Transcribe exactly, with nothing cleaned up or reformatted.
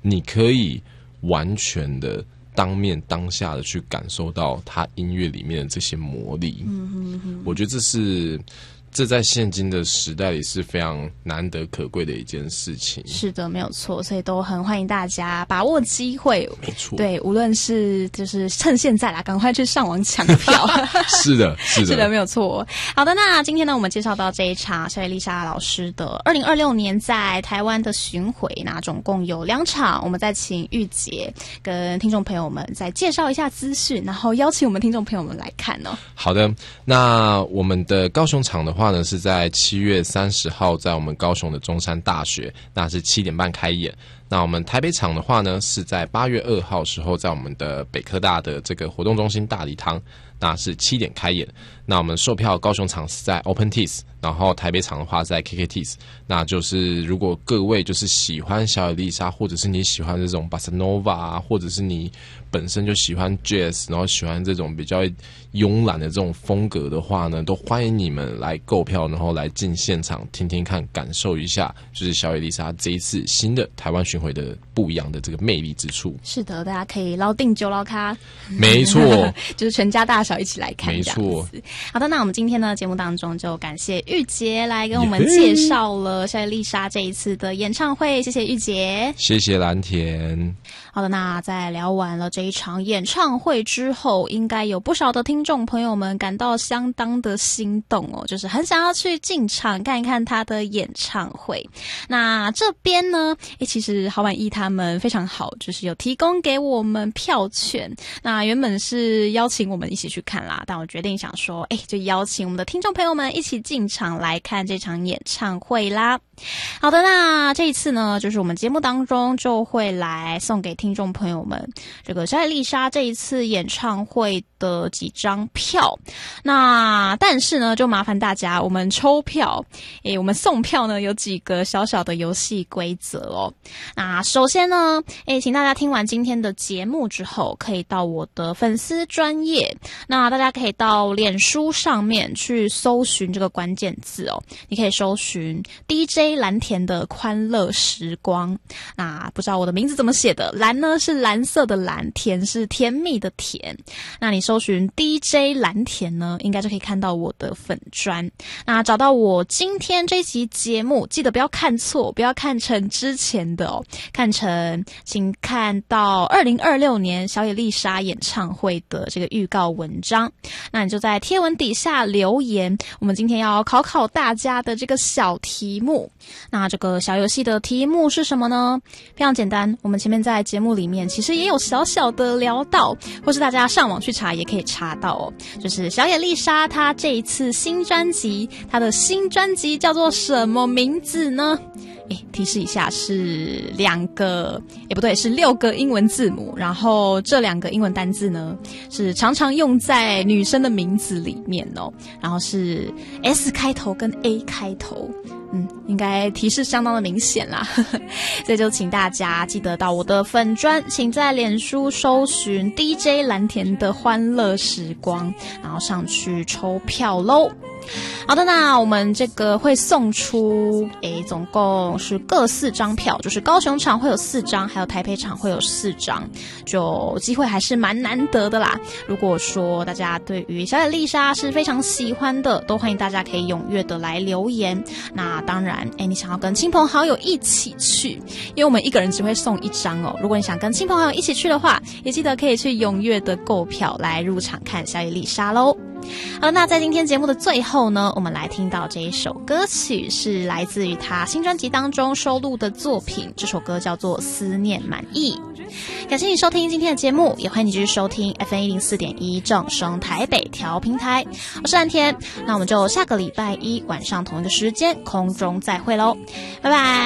你可以完全的当面当下的去感受到他音乐里面的这些魔力。嗯哼哼，我觉得这是这在现今的时代里是非常难得可贵的一件事情。 是的，没有错，所以都很欢迎大家把握机会。 没错， 对，无论是就是趁现在啦，赶快去上网抢票。 是的，是的， 是的，没有错。好的，那今天呢，我们介绍到这一场小野丽莎老师的二零二六年在台湾的巡回，那总共有两场。我们再请玉洁跟听众朋友们再介绍一下资讯，然后邀请我们听众朋友们来看哦。 好的，那我们的高雄场的话呢，是在七月三十号，在我们高雄的中山大学，那是七点半开演。那我们台北场的话呢，是在八月二号时候，在我们的北科大的这个活动中心大礼堂，那是七点开演。那我们售票高雄场是在 OpenTix， 然后台北场的话是在 KKTix。那就是如果各位就是喜欢小野丽莎，或者是你喜欢这种 Bossa Nova 啊，或者是你本身就喜欢 Jazz， 然后喜欢这种比较慵懒的这种风格的话呢，都欢迎你们来购票，然后来进现场听听看，感受一下，就是小野丽莎这一次新的台湾巡回的不一样的这个魅力之处。 是的，大家可以捞定酒捞咖， 没错， 就是全家大小一起来看， 没错。 好的，那我们今天呢节目当中就感谢玉洁来跟我们介绍了小野丽莎这一次的演唱会，谢谢玉洁， 谢谢蓝田。 好的，那在聊完了这一场演唱会之后，应该有不少的听众朋友们感到相当的心动哦，就是很想要去进场看一看他的演唱会。那这边呢，诶，其实好满意他们非常好，就是有提供给我们票券。那原本是邀请我们一起去看啦，但我决定想说，诶，就邀请我们的听众朋友们一起进场来看这场演唱会啦。好的，那这一次呢，就是我们节目当中就会来送给听众朋友们这个小野丽莎这一次演唱会的几张票。那但是呢，就麻烦大家，我们抽票，诶，我们送票呢有几个小小的游戏规则哦。那首先呢，诶，请大家听完今天的节目之后，可以到我的粉丝专页，那大家可以到脸书上面去搜寻这个关键字哦。你可以搜寻 D J 蓝田的欢乐时光。那不知道我的名字怎么写的，蓝呢是蓝色的蓝，甜是甜蜜的甜。那你搜寻 D J 蓝田呢，应该就可以看到我的粉专。那找到我今天这一期节目，记得不要看错，不要看成之前的哦，看成请看到二零二六年小野丽莎演唱会的这个预告文章。那你就在贴文底下留言，我们今天要考考大家的这个小题目。那这个小游戏的题目是什么呢？非常简单，我们前面在节目里面其实也有小小的聊到，或是大家上网去查也可以查到哦。就是小野丽莎她这一次新专辑，她的新专辑叫做什么名字呢？诶，提示一下，是两个，也不对，是六个英文字母，然后这两个英文单字呢，是常常用在女生的名字里面哦，然后是 S 开头跟 A 开头。嗯，应该提示相当的明显啦，所以就请大家记得到我的粉专，请在脸书搜寻 D J 蓝田的欢乐时光，然后上去抽票咯。好的，那我们这个会送出，诶，总共是各四张票，就是高雄场会有四张，还有台北场会有四张，就机会还是蛮难得的啦。如果说大家对于小野丽莎是非常喜欢的，都欢迎大家可以踊跃的来留言。那当然，诶，你想要跟亲朋好友一起去，因为我们一个人只会送一张哦。如果你想跟亲朋好友一起去的话，也记得可以去踊跃的购票来入场看小野丽莎咯。好，那在今天节目的最后呢，我们来听到这一首歌曲，是来自于他新专辑当中收录的作品，这首歌叫做《思念满意》。感谢你收听今天的节目，也欢迎你继续收听 F M 一零四点一 正声台北调频台，我是蓝田。那我们就下个礼拜一晚上同一个时间空中再会咯，拜拜。